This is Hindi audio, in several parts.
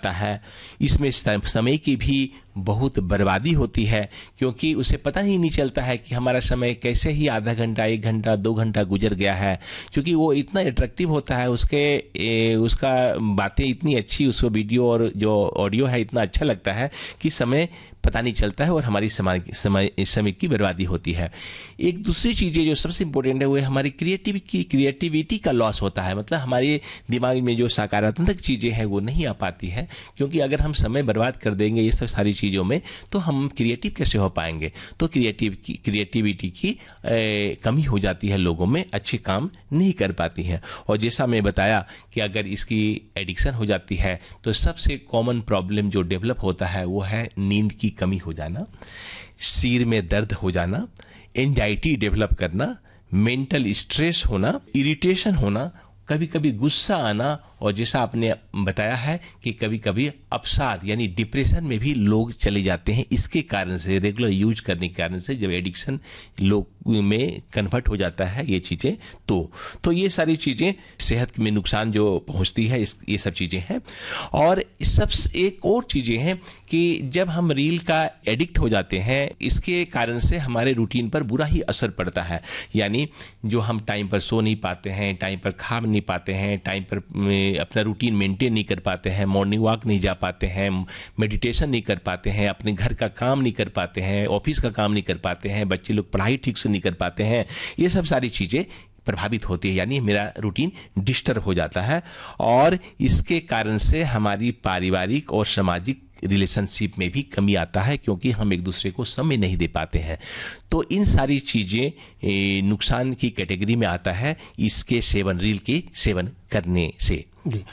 पाता है, इसमें समय की भी बहुत बर्बादी होती है, क्योंकि उसे पता ही नहीं चलता है कि हमारा समय कैसे ही आधा घंटा, 1 घंटा, 2 घंटा गुजर गया है, क्योंकि वो इतना अट्रैक्टिव होता है, उसका बातें इतनी अच्छी, उसको वीडियो और जो ऑडियो है इतना अच्छा लगता है कि समय पता नहीं चलता है और हमारी समय की बर्बादी होती है। एक दूसरी चीज़ें जो सबसे इम्पोर्टेंट है वो है हमारी क्रिएटिविटी का लॉस होता है, मतलब हमारे दिमाग में जो सकारात्मक चीज़ें हैं वो नहीं आ पाती है, क्योंकि अगर हम समय बर्बाद कर देंगे ये सब सारी चीज़ों में तो हम क्रिएटिव कैसे हो पाएंगे। तो क्रिएटिविटी की कमी हो जाती है, लोगों में अच्छे काम नहीं कर पाती हैं। और जैसा मैं बताया कि अगर इसकी एडिक्शन हो जाती है तो सबसे कॉमन प्रॉब्लम जो डेवलप होता है वो है नींद की कमी हो जाना, सिर में दर्द हो जाना, एंजाइटी डेवलप करना, मेंटल स्ट्रेस होना, इरिटेशन होना, कभी कभी गुस्सा आना, और जैसा आपने बताया है कि कभी कभी अवसाद यानी डिप्रेशन में भी लोग चले जाते हैं इसके कारण से, रेगुलर यूज करने के कारण से। जब एडिक्शन लोग में कन्वर्ट हो जाता है ये चीज़ें, तो ये सारी चीज़ें सेहत में नुकसान जो पहुंचती है, ये सब चीज़ें हैं। और सब एक और चीज़ें हैं कि जब हम रील का एडिक्ट हो जाते हैं, इसके कारण से हमारे रूटीन पर बुरा ही असर पड़ता है। यानी जो हम टाइम पर सो नहीं पाते हैं, टाइम पर खा नहीं पाते हैं, टाइम पर अपना रूटीन मेंटेन नहीं कर पाते हैं, मॉर्निंग वॉक नहीं जा पाते हैं, मेडिटेशन नहीं कर पाते हैं, अपने घर का काम नहीं कर पाते हैं, ऑफिस का काम नहीं कर पाते हैं, बच्चे लोग पढ़ाई ठीक से नहीं कर पाते हैं, ये सब सारी चीज़ें प्रभावित होती है, यानी मेरा रूटीन डिस्टर्ब हो जाता है। और इसके कारण से हमारी पारिवारिक और सामाजिक रिलेशनशिप में भी कमी आता है, क्योंकि हम एक दूसरे को समय नहीं दे पाते हैं। तो इन सारी चीज़ें नुकसान की कैटेगरी में आता है इसके सेवन, रील के सेवन करने से। जी,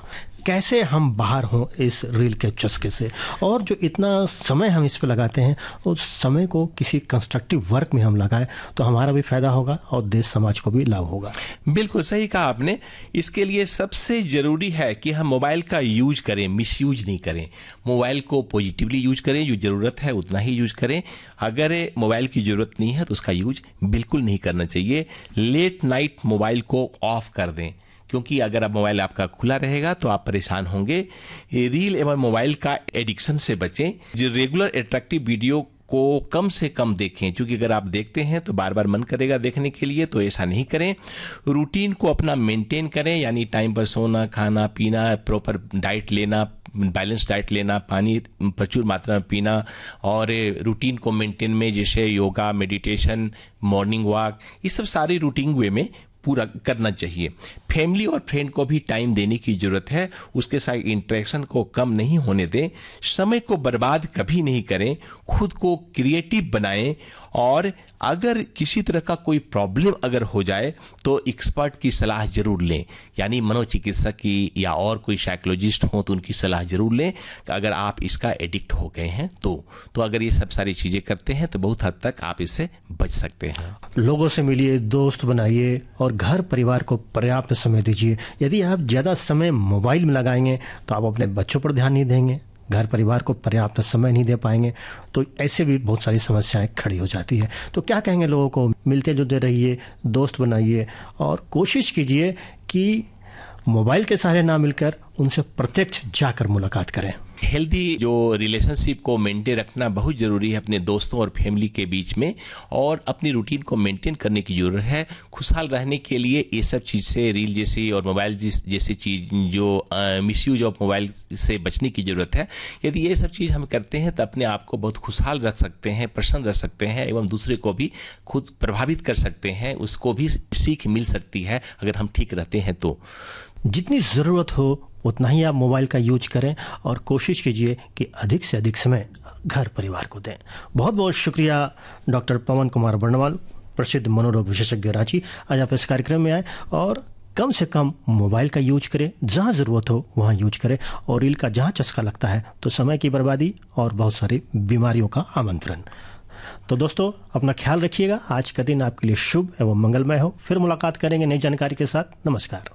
कैसे हम बाहर हों इस रील के चस्के से, और जो इतना समय हम इस पे लगाते हैं उस समय को किसी कंस्ट्रक्टिव वर्क में हम लगाएं तो हमारा भी फायदा होगा और देश समाज को भी लाभ होगा। बिल्कुल सही कहा आपने। इसके लिए सबसे ज़रूरी है कि हम मोबाइल का यूज करें, मिसयूज नहीं करें। मोबाइल को पॉजिटिवली यूज करें, जो ज़रूरत है उतना ही यूज करें। अगर मोबाइल की ज़रूरत नहीं है तो उसका यूज बिल्कुल नहीं करना चाहिए। लेट नाइट मोबाइल को ऑफ कर दें, क्योंकि अगर अब मोबाइल आपका खुला रहेगा तो आप परेशान होंगे। रील एवं मोबाइल का एडिक्शन से बचें। जो रेगुलर अट्रैक्टिव वीडियो को कम से कम देखें, क्योंकि अगर आप देखते हैं तो बार बार मन करेगा देखने के लिए, तो ऐसा नहीं करें। रूटीन को अपना मेंटेन करें, यानी टाइम पर सोना, खाना पीना, प्रॉपर डाइट लेना, बैलेंस डाइट लेना, पानी प्रचुर मात्रा में पीना, और रूटीन को मेंटेन में जैसे योगा, मेडिटेशन, मॉर्निंग वॉक, ये सब सारी रूटीन वे में पूरा करना चाहिए। फैमिली और फ्रेंड को भी टाइम देने की ज़रूरत है, उसके साथ इंटरेक्शन को कम नहीं होने दें। समय को बर्बाद कभी नहीं करें, खुद को क्रिएटिव बनाएं, और अगर किसी तरह का कोई प्रॉब्लम अगर हो जाए तो एक्सपर्ट की सलाह जरूर लें, यानी मनोचिकित्सक की या और कोई साइकोलॉजिस्ट हो तो उनकी सलाह जरूर लें कि अगर आप इसका एडिक्ट हो गए हैं तो अगर ये सब सारी चीज़ें करते हैं तो बहुत हद तक आप इससे बच सकते हैं। लोगों से मिलिए, दोस्त बनाइए और घर परिवार को पर्याप्त समय दीजिए। यदि आप ज़्यादा समय मोबाइल में लगाएंगे तो आप अपने बच्चों पर ध्यान नहीं देंगे, घर परिवार को पर्याप्त समय नहीं दे पाएंगे, तो ऐसे भी बहुत सारी समस्याएं खड़ी हो जाती है। तो क्या कहेंगे लोगों को, मिलते जुलते रहिए, दोस्त बनाइए और कोशिश कीजिए कि मोबाइल के सहारे ना मिलकर उनसे प्रत्यक्ष जाकर मुलाकात करें। हेल्दी जो रिलेशनशिप को मेंटेन रखना बहुत ज़रूरी है अपने दोस्तों और फैमिली के बीच में, और अपनी रूटीन को मेंटेन करने की ज़रूरत है। खुशहाल रहने के लिए ये सब चीज़ से, रील जैसी और मोबाइल जैसी चीज़ जो मिसयूज ऑफ मोबाइल से बचने की ज़रूरत है। यदि ये सब चीज़ हम करते हैं तो अपने आप को बहुत खुशहाल रख सकते हैं, प्रसन्न रख सकते हैं, एवं दूसरे को भी खुद प्रभावित कर सकते हैं, उसको भी सीख मिल सकती है अगर हम ठीक रहते हैं तो। जितनी ज़रूरत हो उतना ही आप मोबाइल का यूज करें और कोशिश कीजिए कि अधिक से अधिक समय घर परिवार को दें। बहुत बहुत शुक्रिया डॉक्टर पवन कुमार बर्नवाल, प्रसिद्ध मनोरोग विशेषज्ञ रांची, आज आप इस कार्यक्रम में आए। और कम से कम मोबाइल का यूज करें, जहाँ ज़रूरत हो वहाँ यूज करें, और रील का जहाँ चस्का लगता है तो समय की बर्बादी और बहुत सारी बीमारियों का आमंत्रण। तो दोस्तों, अपना ख्याल रखिएगा। आज का दिन आपके लिए शुभ एवं मंगलमय हो। फिर मुलाकात करेंगे नई जानकारी के साथ। नमस्कार।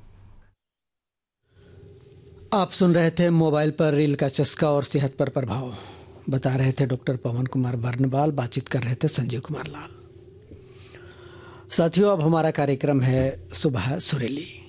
आप सुन रहे थे मोबाइल पर रील का चस्का और सेहत पर प्रभाव, बता रहे थे डॉक्टर पवन कुमार बर्नवाल, बातचीत कर रहे थे संजीव कुमार लाल। साथियों, अब हमारा कार्यक्रम है सुबह सुरीली।